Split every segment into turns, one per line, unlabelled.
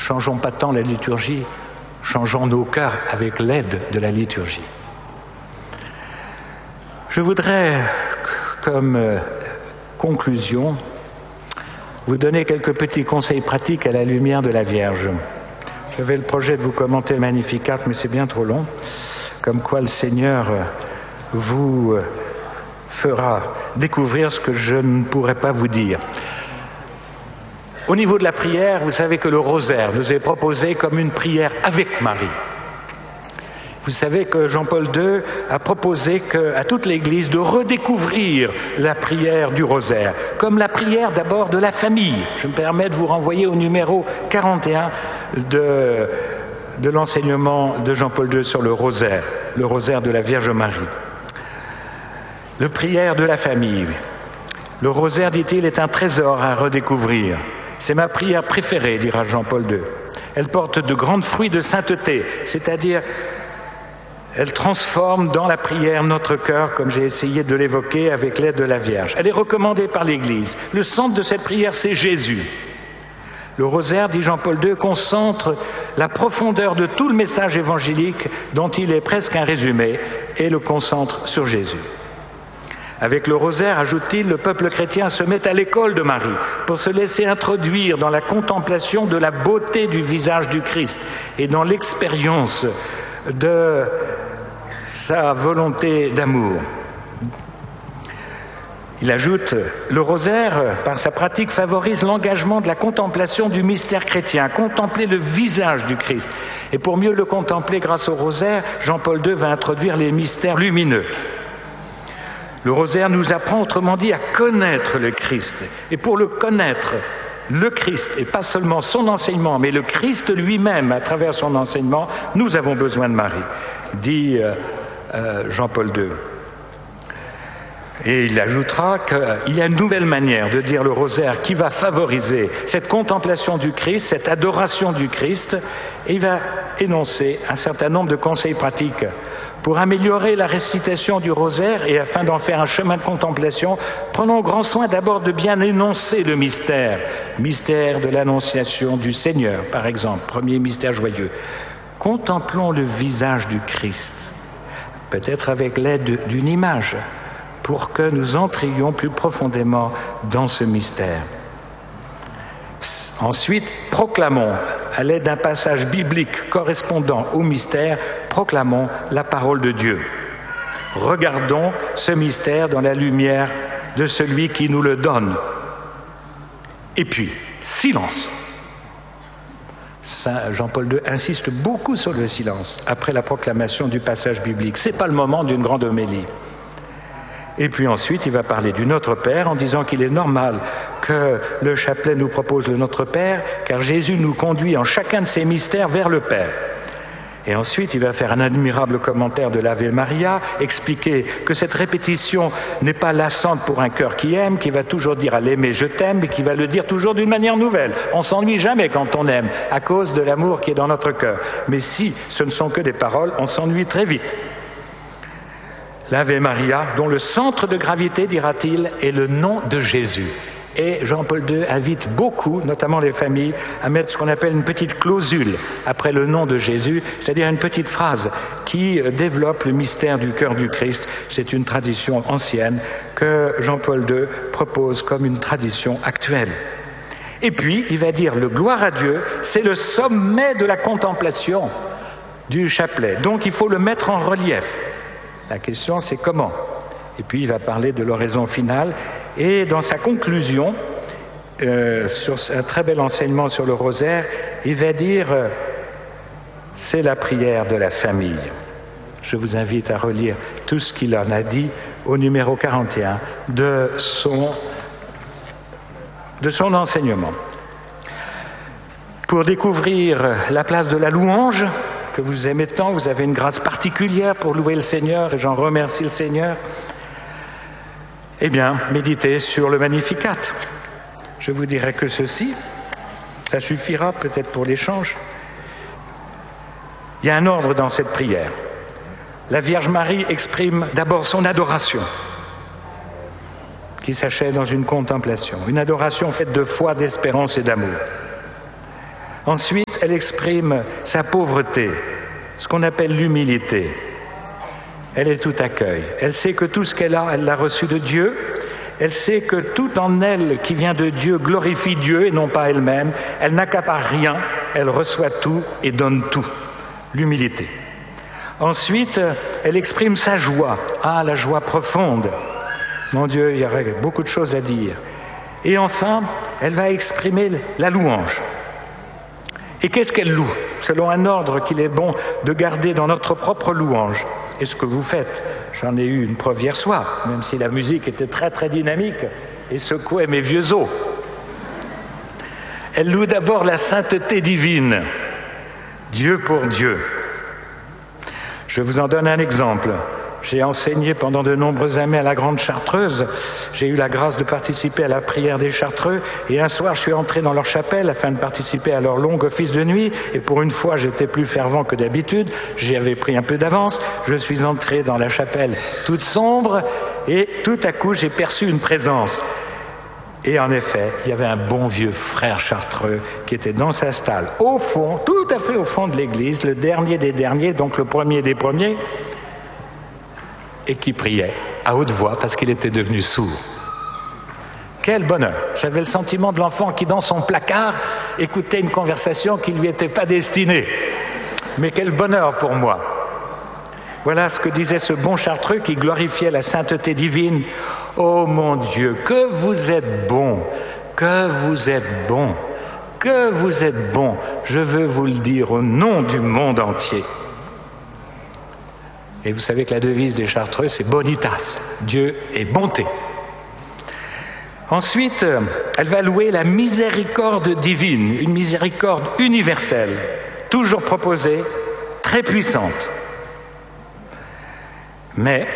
changeons pas tant la liturgie, changeons nos cœurs avec l'aide de la liturgie. Je voudrais, comme conclusion, vous donner quelques petits conseils pratiques à la lumière de la Vierge. J'avais le projet de vous commenter le Magnificat, mais c'est bien trop long. Comme quoi le Seigneur vous fera découvrir ce que je ne pourrais pas vous dire. Au niveau de la prière, vous savez que le rosaire nous est proposé comme une prière avec Marie. Vous savez que Jean-Paul II a proposé à toute l'Église de redécouvrir la prière du rosaire, comme la prière d'abord de la famille. Je me permets de vous renvoyer au numéro 41 de l'enseignement de Jean-Paul II sur le rosaire de la Vierge Marie. Le prière de la famille. Le rosaire, dit-il, est un trésor à redécouvrir. C'est ma prière préférée, dira Jean-Paul II. Elle porte de grands fruits de sainteté, c'est-à-dire elle transforme dans la prière notre cœur, comme j'ai essayé de l'évoquer avec l'aide de la Vierge. Elle est recommandée par l'Église. Le centre de cette prière, c'est Jésus. Le rosaire, dit Jean-Paul II, concentre la profondeur de tout le message évangélique dont il est presque un résumé et le concentre sur Jésus. Avec le rosaire, ajoute-t-il, le peuple chrétien se met à l'école de Marie pour se laisser introduire dans la contemplation de la beauté du visage du Christ et dans l'expérience de sa volonté d'amour. Il ajoute, le rosaire, par sa pratique, favorise l'engagement de la contemplation du mystère chrétien, contempler le visage du Christ. Et pour mieux le contempler grâce au rosaire, Jean-Paul II va introduire les mystères lumineux. Le rosaire nous apprend, autrement dit, à connaître le Christ. Et pour le connaître, le Christ, et pas seulement son enseignement, mais le Christ lui-même, à travers son enseignement, nous avons besoin de Marie, dit Jean-Paul II. Et il ajoutera qu'il y a une nouvelle manière de dire le rosaire qui va favoriser cette contemplation du Christ, cette adoration du Christ, et il va énoncer un certain nombre de conseils pratiques. Pour améliorer la récitation du rosaire et afin d'en faire un chemin de contemplation, prenons grand soin d'abord de bien énoncer le mystère. Mystère de l'Annonciation du Seigneur, par exemple, premier mystère joyeux. Contemplons le visage du Christ, peut-être avec l'aide d'une image, pour que nous entrions plus profondément dans ce mystère. Ensuite, proclamons, à l'aide d'un passage biblique correspondant au mystère, proclamons la parole de Dieu. Regardons ce mystère dans la lumière de celui qui nous le donne. Et puis, silence. Saint Jean-Paul II insiste beaucoup sur le silence après la proclamation du passage biblique. Ce n'est pas le moment d'une grande homélie. Et puis ensuite, il va parler du Notre Père en disant qu'il est normal que le chapelet nous propose le Notre Père, car Jésus nous conduit en chacun de ces mystères vers le Père. Et ensuite, il va faire un admirable commentaire de l'Ave Maria, expliquer que cette répétition n'est pas lassante pour un cœur qui aime, qui va toujours dire à l'aimer « je t'aime », mais qui va le dire toujours d'une manière nouvelle. On s'ennuie jamais quand on aime, à cause de l'amour qui est dans notre cœur. Mais si ce ne sont que des paroles, on s'ennuie très vite. L'Ave Maria, dont le centre de gravité, dira-t-il, est le nom de Jésus. Et Jean-Paul II invite beaucoup, notamment les familles, à mettre ce qu'on appelle une petite clausule après le nom de Jésus, c'est-à-dire une petite phrase qui développe le mystère du cœur du Christ. C'est une tradition ancienne que Jean-Paul II propose comme une tradition actuelle. Et puis, il va dire le gloire à Dieu, c'est le sommet de la contemplation du chapelet. Donc, il faut le mettre en relief. La question, c'est comment ? Et puis, il va parler de l'oraison finale. Et dans sa conclusion, sur un très bel enseignement sur le rosaire, il va dire c'est la prière de la famille. Je vous invite à relire tout ce qu'il en a dit au numéro 41 de son enseignement. Pour découvrir la place de la louange, que vous aimez tant, vous avez une grâce particulière pour louer le Seigneur, et j'en remercie le Seigneur. Eh bien, méditez sur le Magnificat. Je vous dirai que ceci, ça suffira peut-être pour l'échange. Il y a un ordre dans cette prière. La Vierge Marie exprime d'abord son adoration, qui s'achève dans une contemplation, une adoration faite de foi, d'espérance et d'amour. Ensuite, elle exprime sa pauvreté, ce qu'on appelle l'humilité. Elle est tout accueil. Elle sait que tout ce qu'elle a, elle l'a reçu de Dieu. Elle sait que tout en elle qui vient de Dieu glorifie Dieu et non pas elle-même. Elle n'accapare rien, elle reçoit tout et donne tout. L'humilité. Ensuite, elle exprime sa joie. Ah, la joie profonde. Mon Dieu, il y aurait beaucoup de choses à dire. Et enfin, elle va exprimer la louange. Et qu'est-ce qu'elle loue? Selon un ordre qu'il est bon de garder dans notre propre louange. Et ce que vous faites, j'en ai eu une preuve hier soir, même si la musique était très très dynamique et secouait mes vieux os. Elle loue d'abord la sainteté divine, Dieu pour Dieu. Je vous en donne un exemple. J'ai enseigné pendant de nombreuses années à la Grande Chartreuse. J'ai eu la grâce de participer à la prière des Chartreux. Et un soir, je suis entré dans leur chapelle afin de participer à leur long office de nuit. Et pour une fois, j'étais plus fervent que d'habitude. J'avais pris un peu d'avance. Je suis entré dans la chapelle toute sombre. Et tout à coup, j'ai perçu une présence. Et en effet, il y avait un bon vieux frère chartreux qui était dans sa stalle, au fond, tout à fait au fond de l'église, le dernier des derniers, donc le premier des premiers, et qui priait à haute voix parce qu'il était devenu sourd. Quel bonheur! J'avais le sentiment de l'enfant qui, dans son placard, écoutait une conversation qui ne lui était pas destinée. Mais quel bonheur pour moi! Voilà ce que disait ce bon chartreux qui glorifiait la sainteté divine. Oh mon Dieu, que vous êtes bon, que vous êtes bon, que vous êtes bon. Je veux vous le dire au nom du monde entier. Et vous savez que la devise des Chartreux, c'est Bonitas, Dieu est bonté. Ensuite, elle va louer la miséricorde divine, une miséricorde universelle, toujours proposée, très puissante. Mais,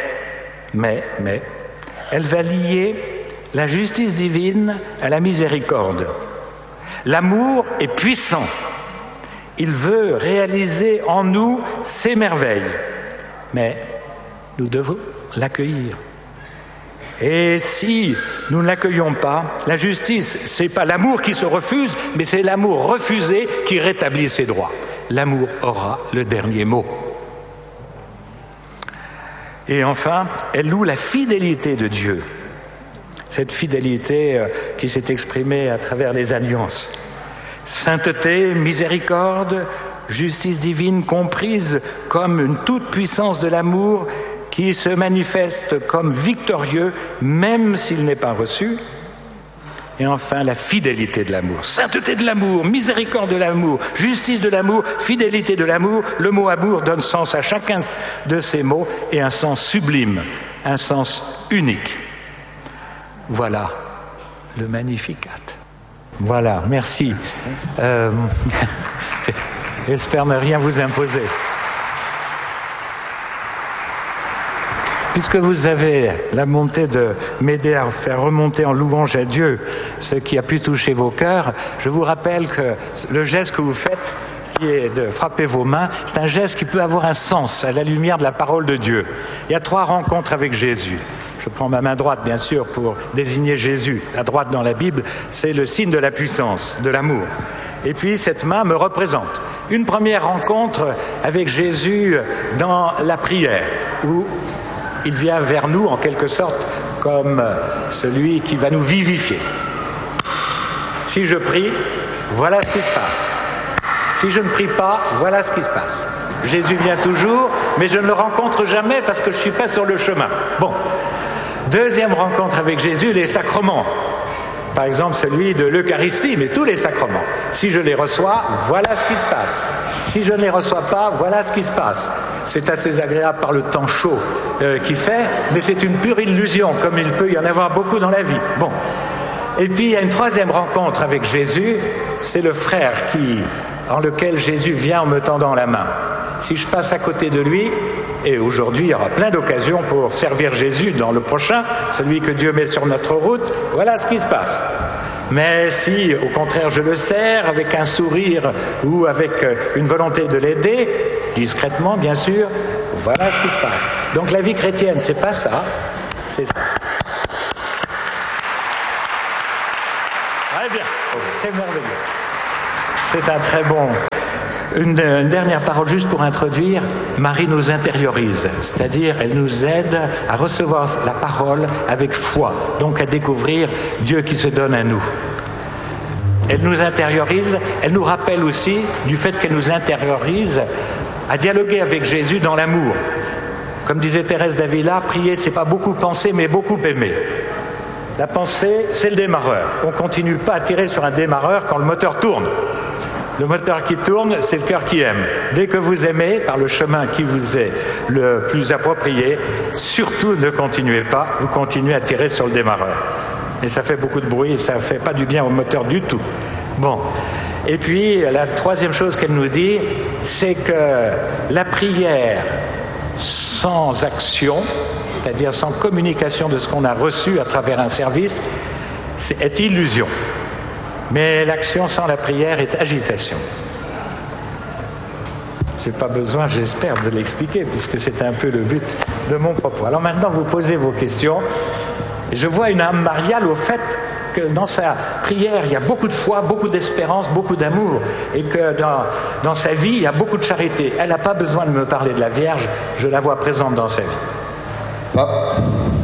elle va lier la justice divine à la miséricorde. L'amour est puissant. Il veut réaliser en nous ses merveilles. Mais nous devons l'accueillir. Et si nous ne l'accueillons pas, la justice, ce n'est pas l'amour qui se refuse, mais c'est l'amour refusé qui rétablit ses droits. L'amour aura le dernier mot. Et enfin, elle loue la fidélité de Dieu. Cette fidélité qui s'est exprimée à travers les alliances. Sainteté, miséricorde, justice divine comprise comme une toute-puissance de l'amour qui se manifeste comme victorieux même s'il n'est pas reçu. Et enfin, la fidélité de l'amour, sainteté de l'amour, miséricorde de l'amour, justice de l'amour, fidélité de l'amour. Le mot amour donne sens à chacun de ces mots et un sens sublime, un sens unique. Voilà le Magnificat. Voilà, merci. J'espère ne rien vous imposer. Puisque vous avez la bonté de m'aider à faire remonter en louange à Dieu ce qui a pu toucher vos cœurs, je vous rappelle que le geste que vous faites, qui est de frapper vos mains, c'est un geste qui peut avoir un sens à la lumière de la parole de Dieu. Il y a 3 rencontres avec Jésus. Je prends ma main droite, bien sûr, pour désigner Jésus. La droite dans la Bible, c'est le signe de la puissance, de l'amour. Et puis, cette main me représente. Une première rencontre avec Jésus dans la prière, où il vient vers nous, en quelque sorte, comme celui qui va nous vivifier. Si je prie, voilà ce qui se passe. Si je ne prie pas, voilà ce qui se passe. Jésus vient toujours, mais je ne le rencontre jamais parce que je ne suis pas sur le chemin. Bon. Deuxième rencontre avec Jésus, les sacrements. Par exemple, celui de l'Eucharistie, mais tous les sacrements. Si je les reçois, voilà ce qui se passe. Si je ne les reçois pas, voilà ce qui se passe. C'est assez agréable par le temps chaud qu'il fait, mais c'est une pure illusion, comme il peut y en avoir beaucoup dans la vie. Bon. Et puis, il y a une troisième rencontre avec Jésus, c'est le frère en lequel Jésus vient en me tendant la main. Si je passe à côté de lui, et aujourd'hui, il y aura plein d'occasions pour servir Jésus dans le prochain, celui que Dieu met sur notre route, voilà ce qui se passe. Mais si, au contraire, je le sers avec un sourire ou avec une volonté de l'aider, discrètement, bien sûr, voilà ce qui se passe. Donc la vie chrétienne, c'est pas ça, c'est ça. Très bien, c'est merveilleux. C'est un très bon... Une dernière parole juste pour introduire. Marie nous intériorise, c'est-à-dire elle nous aide à recevoir la parole avec foi, donc à découvrir Dieu qui se donne à nous. Elle nous intériorise, elle nous rappelle aussi du fait qu'elle nous intériorise à dialoguer avec Jésus dans l'amour. Comme disait Thérèse d'Avila, prier, c'est pas beaucoup penser, mais beaucoup aimer. La pensée, c'est le démarreur. On ne continue pas à tirer sur un démarreur quand le moteur tourne. Le moteur qui tourne, c'est le cœur qui aime. Dès que vous aimez, par le chemin qui vous est le plus approprié, surtout ne continuez pas, vous continuez à tirer sur le démarreur. Et ça fait beaucoup de bruit et ça ne fait pas du bien au moteur du tout. Bon. Et puis, la troisième chose qu'elle nous dit, c'est que la prière sans action, c'est-à-dire sans communication de ce qu'on a reçu à travers un service, est illusion. Mais l'action sans la prière est agitation. Je n'ai pas besoin, j'espère, de l'expliquer, puisque c'est un peu le but de mon propos. Alors maintenant, vous posez vos questions. Je vois une âme mariale au fait que dans sa prière, il y a beaucoup de foi, beaucoup d'espérance, beaucoup d'amour, et que dans sa vie, il y a beaucoup de charité. Elle n'a pas besoin de me parler de la Vierge, je la vois présente dans sa vie.
Ah.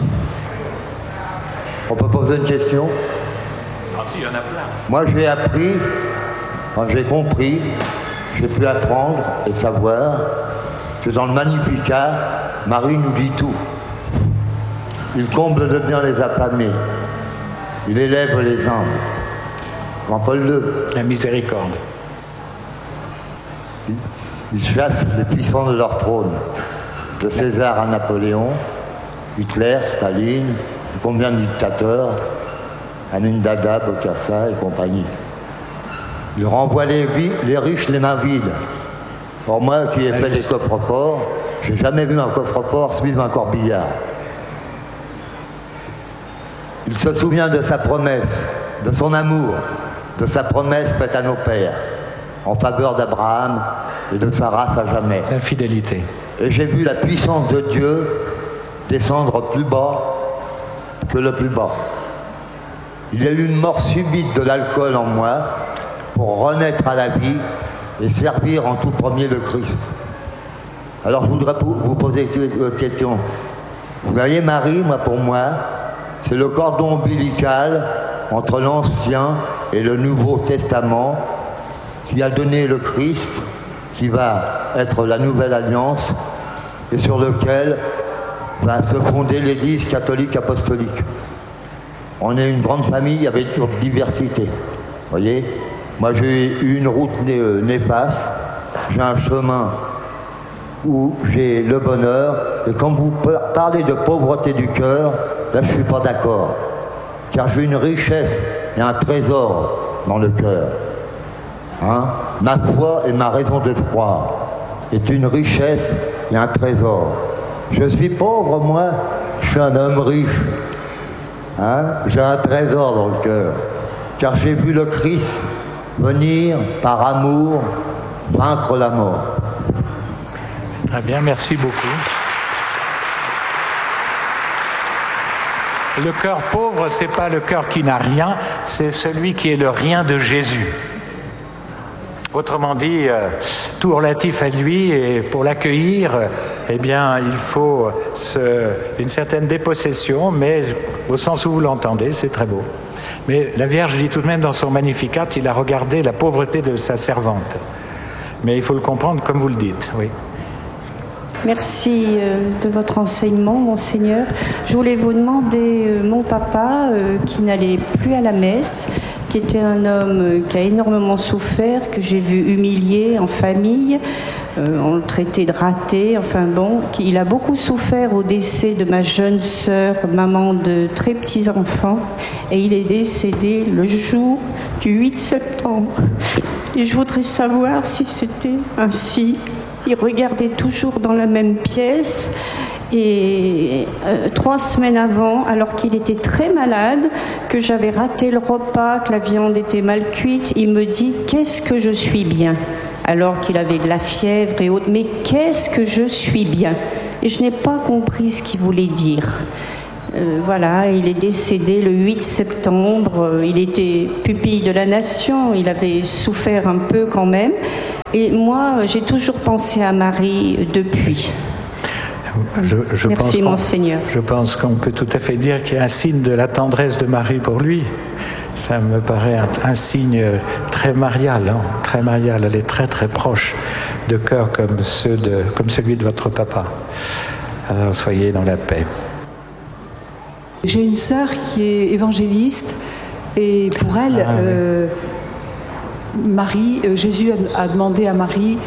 On peut poser une question ?
Ah si, il y en a plein.
Moi, j'ai appris, quand j'ai compris, j'ai pu apprendre et savoir que dans le Magnificat, Marie nous dit tout. Il comble de bien les affamés. Il élève les humbles. Jean-Paul II.
La miséricorde.
Il chasse les puissants de leur trône. De César à Napoléon, Hitler, Staline, combien de dictateurs, Amin Dada, Bokassa et compagnie. Il renvoie les riches les mains vides. Pour moi qui ai fait des coffres-forts, j'ai jamais vu un coffre-fort suivre un corbillard. Il se souvient de sa promesse, de son amour, de sa promesse faite à nos pères, en faveur d'Abraham et de sa race à jamais.
La fidélité.
Et j'ai vu la puissance de Dieu descendre plus bas que le plus bas. Il y a eu une mort subite de l'alcool en moi pour renaître à la vie et servir en tout premier le Christ. Alors je voudrais vous poser une question. Vous voyez Marie, moi pour moi, c'est le cordon ombilical entre l'Ancien et le Nouveau Testament qui a donné le Christ, qui va être la nouvelle alliance et sur lequel va se fonder l'Église catholique apostolique. On est une grande famille avec une diversité. Vous voyez, moi j'ai eu une route néfaste, j'ai un chemin où j'ai le bonheur, et quand vous parlez de pauvreté du cœur, là je ne suis pas d'accord. Car j'ai une richesse et un trésor dans le cœur. Hein? Ma foi et ma raison de croire est une richesse et un trésor. Je suis pauvre, moi, je suis un homme riche. Hein? J'ai un trésor dans le cœur. Car j'ai vu le Christ venir par amour vaincre la mort.
Très bien, merci beaucoup. Le cœur pauvre, c'est pas le cœur qui n'a rien, c'est celui qui est le rien de Jésus. Autrement dit, tout relatif à lui, et pour l'accueillir, eh bien, il faut une certaine dépossession, mais au sens où vous l'entendez, c'est très beau. Mais la Vierge dit tout de même dans son Magnificat, il a regardé la pauvreté de sa servante. Mais il faut le comprendre comme vous le dites, oui.
Merci de votre enseignement, Monseigneur. Je voulais vous demander, mon papa, qui n'allait plus à la messe, qui était un homme qui a énormément souffert, que j'ai vu humilié en famille, on le traitait de raté, enfin bon, il a beaucoup souffert au décès de ma jeune sœur, maman de très petits enfants, et il est décédé le jour du 8 septembre. Et je voudrais savoir si c'était ainsi. Il regardait toujours dans la même pièce et 3 semaines avant, alors qu'il était très malade, que j'avais raté le repas, que la viande était mal cuite, il me dit « Qu'est-ce que je suis bien ?» alors qu'il avait de la fièvre et autres. « Mais qu'est-ce que je suis bien ?» Et je n'ai pas compris ce qu'il voulait dire. Voilà, il est décédé le 8 septembre. Il était pupille de la nation, il avait souffert un peu quand même. Et moi, j'ai toujours pensé à Marie depuis. Merci, Monseigneur.
Je pense qu'on peut tout à fait dire qu'il y a un signe de la tendresse de Marie pour lui. Ça me paraît un signe très marial, hein, très marial. Elle est très très proche de cœur comme celui de votre papa. Alors soyez dans la paix.
J'ai une sœur qui est évangéliste et pour elle, Marie, Jésus a demandé à Marie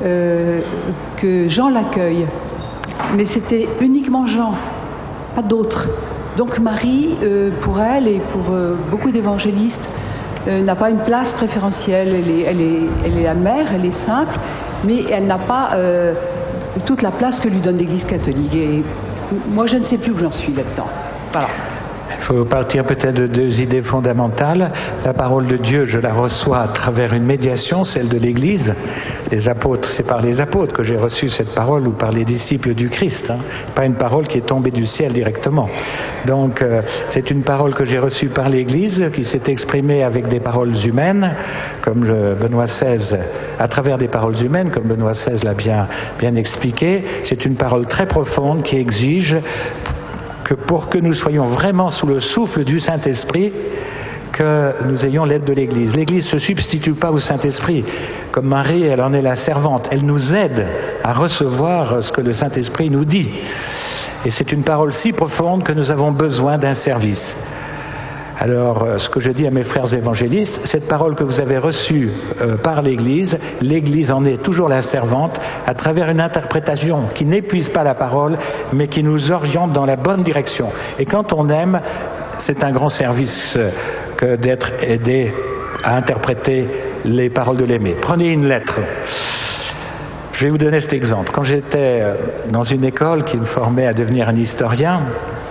que Jean l'accueille. Mais c'était uniquement Jean, pas d'autres. Donc Marie, pour elle et pour beaucoup d'évangélistes, n'a pas une place préférentielle. Elle est la mère, elle est simple, mais elle n'a pas toute la place que lui donne l'Église catholique. Et moi, je ne sais plus où j'en suis là-dedans. Voilà.
Il faut partir peut-être de deux idées fondamentales. La parole de Dieu, je la reçois à travers une médiation, celle de l'Église. Les apôtres, c'est par les apôtres que j'ai reçu cette parole ou par les disciples du Christ. Pas une parole qui est tombée du ciel directement. Donc, c'est une parole que j'ai reçue par l'Église, qui s'est exprimée avec des paroles humaines, comme Benoît XVI, à travers des paroles humaines, comme Benoît XVI l'a bien expliqué. C'est une parole très profonde qui exige que pour que nous soyons vraiment sous le souffle du Saint-Esprit, que nous ayons l'aide de l'Église. L'Église ne se substitue pas au Saint-Esprit. Comme Marie, elle en est la servante. Elle nous aide à recevoir ce que le Saint-Esprit nous dit. Et c'est une parole si profonde que nous avons besoin d'un service. Alors, ce que je dis à mes frères évangélistes, cette parole que vous avez reçue par l'Église en est toujours la servante à travers une interprétation qui n'épuise pas la parole, mais qui nous oriente dans la bonne direction. Et quand on aime, c'est un grand service que d'être aidé à interpréter les paroles de l'Aimé. Prenez une lettre. Je vais vous donner cet exemple. Quand j'étais dans une école qui me formait à devenir un historien,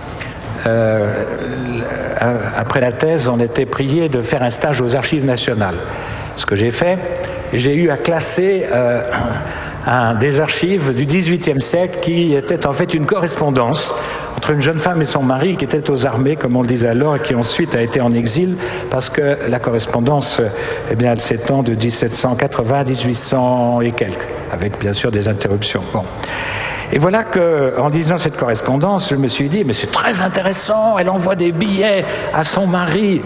après la thèse, on était prié de faire un stage aux Archives nationales. Ce que j'ai fait, j'ai eu à classer des archives du XVIIIe siècle qui était en fait une correspondance entre une jeune femme et son mari qui était aux armées, comme on le disait alors, et qui ensuite a été en exil parce que la correspondance, eh bien, elle s'étend de 1780 à 1800 et quelques, avec bien sûr des interruptions. Bon. Et voilà qu'en lisant cette correspondance, je me suis dit, mais c'est très intéressant, elle envoie des billets à son mari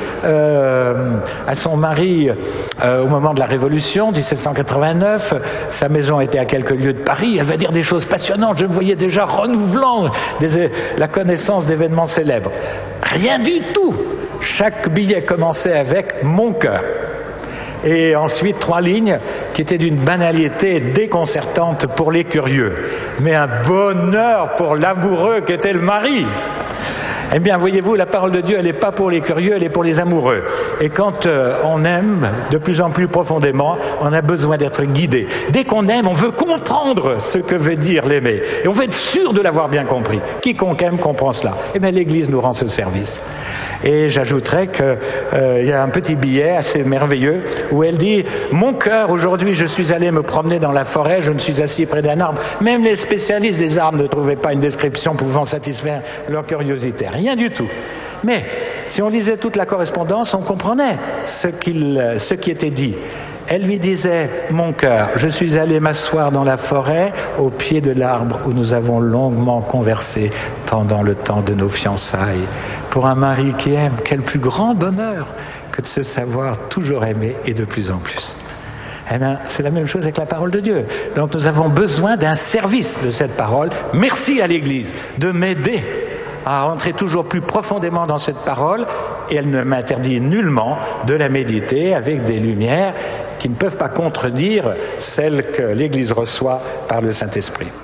au moment de la Révolution, 1789, sa maison était à quelques lieues de Paris, elle va dire des choses passionnantes, je me voyais déjà renouvelant la connaissance d'événements célèbres. Rien du tout. Chaque billet commençait avec « mon cœur ». Et ensuite 3 lignes qui étaient d'une banalité déconcertante pour les curieux, mais un bonheur pour l'amoureux qu'était le mari. Eh bien, voyez-vous, la parole de Dieu, elle n'est pas pour les curieux, elle est pour les amoureux. Et quand on aime de plus en plus profondément, on a besoin d'être guidé. Dès qu'on aime, on veut comprendre ce que veut dire l'aimer. Et on veut être sûr de l'avoir bien compris. Quiconque aime comprend cela. Eh bien, l'Église nous rend ce service. Et j'ajouterais qu'il y a un petit billet assez merveilleux où elle dit « Mon cœur, aujourd'hui, je suis allé me promener dans la forêt, je me suis assis près d'un arbre. Même les spécialistes des arbres ne trouvaient pas une description pouvant satisfaire leur curiosité. Rien du tout. Mais si on lisait toute la correspondance, on comprenait ce qui était dit. Elle lui disait « Mon cœur, je suis allé m'asseoir dans la forêt au pied de l'arbre où nous avons longuement conversé pendant le temps de nos fiançailles. Pour un mari qui aime, quel plus grand bonheur que de se savoir toujours aimé et de plus en plus. » Eh bien, c'est la même chose avec la parole de Dieu. Donc nous avons besoin d'un service de cette parole. Merci à l'Église de m'aider à rentrer toujours plus profondément dans cette parole, et elle ne m'interdit nullement de la méditer avec des lumières qui ne peuvent pas contredire celles que l'Église reçoit par le Saint-Esprit.